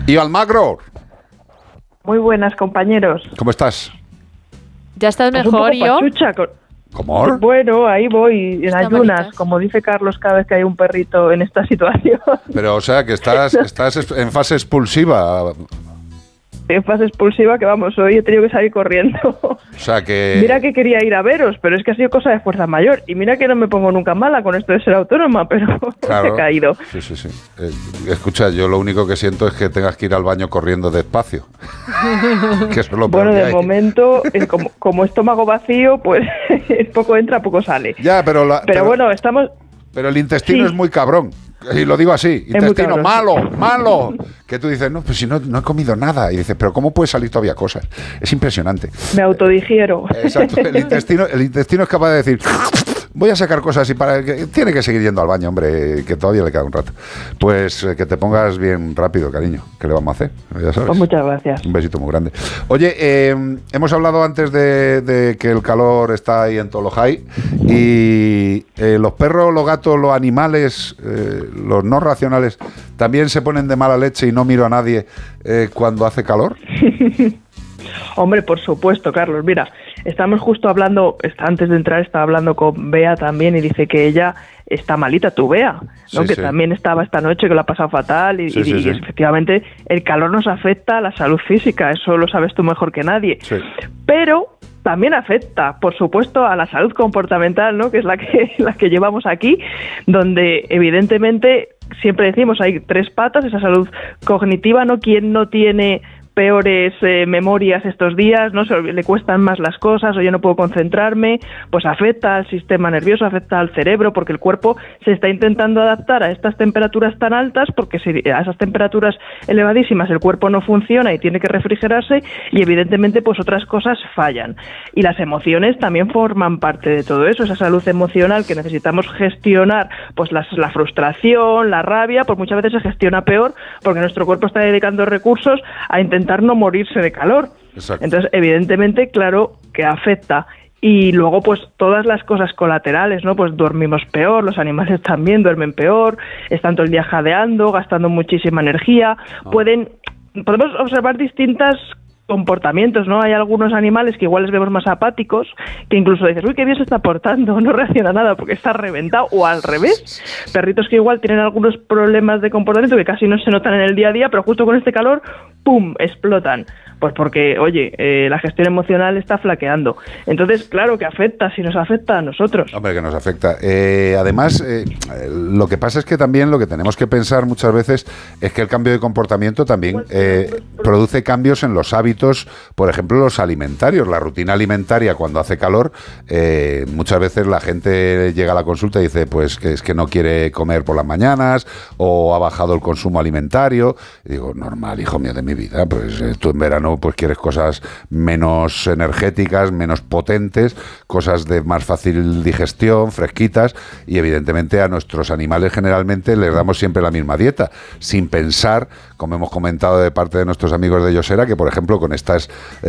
Y Almagro. Muy buenas, compañeros. ¿Cómo estás? ¿Ya estás Pues mejor, un poco pachucha, ¿Cómo? Bueno, ahí voy, en Está ayunas, malitas. como dice Carlos cada vez que hay un perrito en esta situación. Pero, o sea, que estás en fase expulsiva. En fase expulsiva, que vamos, hoy he tenido que salir corriendo. O sea, que... Mira que quería ir a veros, pero es que ha sido cosa de fuerza mayor. Y mira que no me pongo nunca mala con esto de ser autónoma, pero Claro. he caído. Sí. Escucha, yo lo único que siento es que tengas que ir al baño corriendo despacio. Que eso es lo peor Bueno, que de hay. momento, como estómago vacío, pues poco entra, poco sale. Ya, pero Bueno, estamos... Pero el intestino Sí. es muy cabrón. Y lo digo así, muy intestino cabrón. malo. Que tú dices, no, pues si no he comido nada. Y dices, pero ¿cómo puede salir todavía cosas? Es impresionante. Me autodigiero. Exacto, el intestino es capaz de decir, voy a sacar cosas y tiene que seguir yendo al baño, hombre, que todavía le queda un rato. Pues que te pongas bien rápido, cariño. ¿Qué le vamos a hacer? Ya sabes. Pues muchas gracias. Un besito muy grande. Oye, hemos hablado antes de que el calor está ahí en todo lo high y los perros, los gatos, los animales, los no racionales, también se ponen de mala leche y no miro a nadie cuando hace calor. Hombre, por supuesto, Carlos. Mira, estamos justo hablando, antes de entrar estaba hablando con Bea también y dice que ella está malita, tu Bea, ¿no? Sí, que sí. también estaba esta noche, que lo ha pasado fatal y, Sí, sí, y sí. efectivamente el calor nos afecta a la salud física, eso lo sabes tú mejor que nadie. Sí. Pero también afecta, por supuesto, a la salud comportamental, ¿no? Que es la que llevamos aquí, donde evidentemente siempre decimos hay tres patas, esa salud cognitiva, ¿no? ¿Quién no tiene peores memorias estos días, no le cuestan más las cosas o yo no puedo concentrarme? Pues afecta al sistema nervioso, afecta al cerebro, porque el cuerpo se está intentando adaptar a estas temperaturas tan altas, porque a esas temperaturas elevadísimas el cuerpo no funciona y tiene que refrigerarse y evidentemente pues otras cosas fallan. Y las emociones también forman parte de todo eso, esa salud emocional que necesitamos gestionar, pues la frustración, la rabia, pues muchas veces se gestiona peor porque nuestro cuerpo está dedicando recursos a intentar no morirse de calor. Exacto. Entonces, evidentemente, claro que afecta. Y luego, pues, todas las cosas colaterales, ¿no? Pues dormimos peor, los animales también duermen peor, están todo el día jadeando, gastando muchísima energía. Podemos observar distintas comportamientos, ¿no? Hay algunos animales que igual les vemos más apáticos, que incluso dices, uy, qué bien se está portando, no reacciona a nada porque está reventado, o al revés, perritos que igual tienen algunos problemas de comportamiento que casi no se notan en el día a día, pero justo con este calor, ¡pum!, explotan. Pues porque, oye, la gestión emocional está flaqueando. Entonces, claro que afecta, si nos afecta a nosotros. Hombre, que nos afecta. Además, lo que pasa es que también lo que tenemos que pensar muchas veces es que el cambio de comportamiento también produce cambios en los hábitos, por ejemplo, los alimentarios. La rutina alimentaria cuando hace calor, muchas veces la gente llega a la consulta y dice, pues que es que no quiere comer por las mañanas o ha bajado el consumo alimentario. Y digo, normal, hijo mío de mi vida, pues tú en verano pues quieres cosas menos energéticas, menos potentes, cosas de más fácil digestión, fresquitas, y evidentemente a nuestros animales generalmente les damos siempre la misma dieta, sin pensar, como hemos comentado de parte de nuestros amigos de Yosera, que por ejemplo con estas